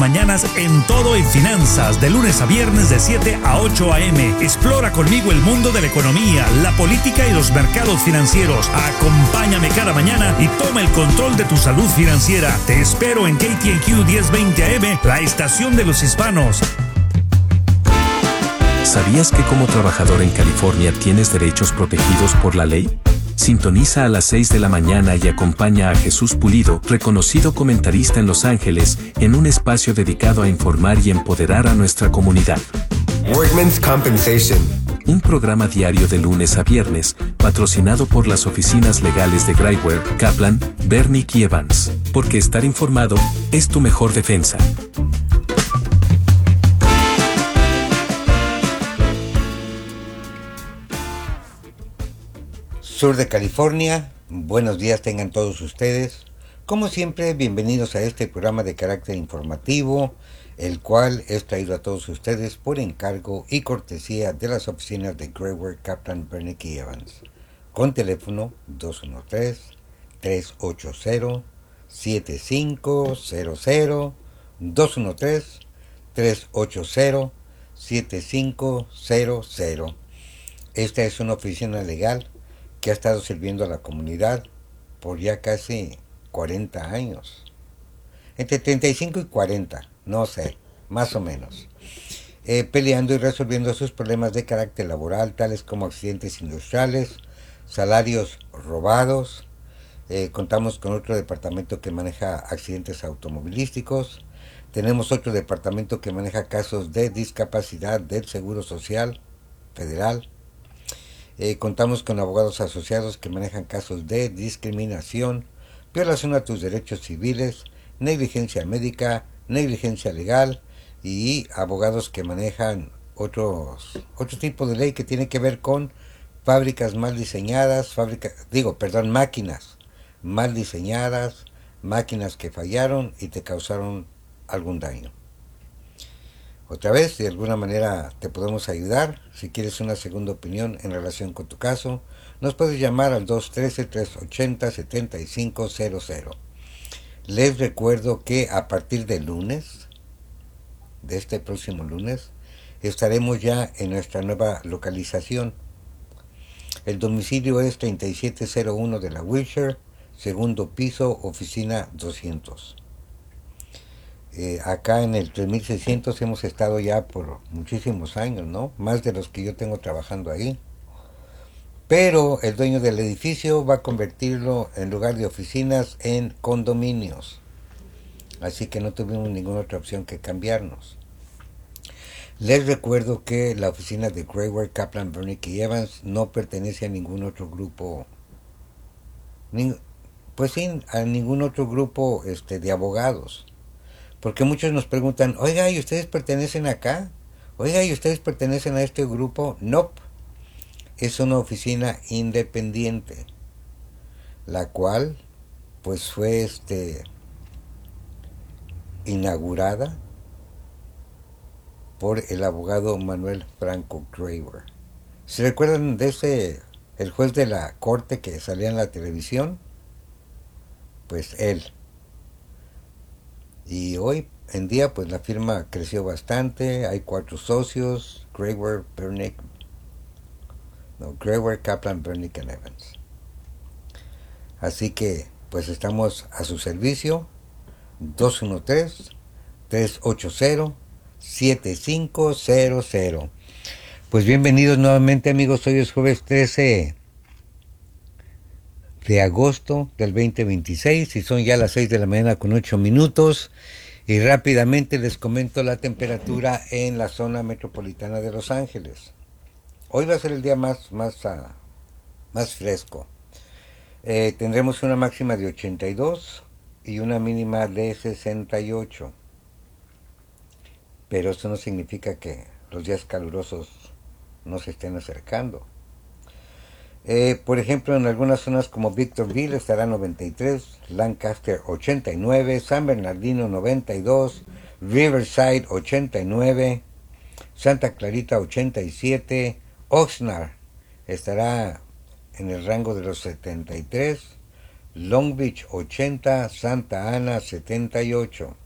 mañanas en Todo en Finanzas, de lunes a viernes de 7 a 8 a.m. Explora conmigo el mundo de la economía, la política y los mercados financieros. Acompáñame cada mañana y toma el control de tu salud financiera. Te espero en KTNQ 1020 AM, la estación de los hispanos. ¿Sabías que como trabajador en California tienes derechos protegidos por la ley? Sintoniza a las 6 de la mañana y acompaña a Jesús Pulido, reconocido comentarista en Los Ángeles, en un espacio dedicado a informar y empoderar a nuestra comunidad. Workmen's Compensation. Un programa diario de lunes a viernes, patrocinado por las oficinas legales de Graiwer, Kaplan, Bernick y Evans. Porque estar informado es tu mejor defensa. Sur de California, buenos días tengan todos ustedes. Como siempre, bienvenidos a este programa de carácter informativo, el cual es traído a todos ustedes por encargo y cortesía de las oficinas de Graiwer, Kaplan, Bernick y Evans, con teléfono 213-380-7500, 213-380-7500. Esta es una oficina legal que ha estado sirviendo a la comunidad por ya casi 40 años. Entre 35 y 40, no sé, más o menos. Peleando y resolviendo sus problemas de carácter laboral, tales como accidentes industriales, salarios robados. Contamos con otro departamento que maneja accidentes automovilísticos. Tenemos otro departamento que maneja casos de discapacidad del Seguro Social Federal. Contamos con abogados asociados que manejan casos de discriminación, violación a tus derechos civiles, negligencia médica, negligencia legal y abogados que manejan otro tipo de ley que tiene que ver con fábricas mal diseñadas, máquinas mal diseñadas, máquinas que fallaron y te causaron algún daño. Otra vez, de alguna manera te podemos ayudar. Si quieres una segunda opinión en relación con tu caso, nos puedes llamar al 213-380-7500. Les recuerdo que a partir de lunes, de este próximo lunes, estaremos ya en nuestra nueva localización. El domicilio es 3701 de la Wilshire, segundo piso, oficina 200. Acá en el 3600 hemos estado ya por muchísimos años, ¿no? Más de los que yo tengo trabajando ahí. Pero el dueño del edificio va a convertirlo, en lugar de oficinas, en condominios. Así que no tuvimos ninguna otra opción que cambiarnos. Les recuerdo que la oficina de Graiwer, Kaplan, Bernick y Evans no pertenece a ningún otro grupo, a ningún otro grupo de abogados. Porque muchos nos preguntan, oiga, ¿y ustedes pertenecen acá? Oiga, ¿y ustedes pertenecen a este grupo? No, es una oficina independiente, la cual pues fue inaugurada por el abogado Manuel Franco Graiwer. ¿Se recuerdan de el juez de la corte que salía en la televisión? Pues él. Y hoy en día pues la firma creció bastante, hay 4 socios, Graiwer, Kaplan, Bernick and Evans. Así que pues estamos a su servicio, 213-380-7500. Pues bienvenidos nuevamente, amigos. Hoy es jueves 13 de agosto del 2026 y son ya las 6 de la mañana con 8 minutos. Y rápidamente les comento la temperatura en la zona metropolitana de Los Ángeles. Hoy va a ser el día más fresco. Tendremos una máxima de 82 y una mínima de 68. Pero eso no significa que los días calurosos no se estén acercando. Por ejemplo, en algunas zonas como Victorville estará 93, Lancaster 89, San Bernardino 92, Riverside 89, Santa Clarita 87, Oxnard estará en el rango de los 73, Long Beach 80, Santa Ana 78.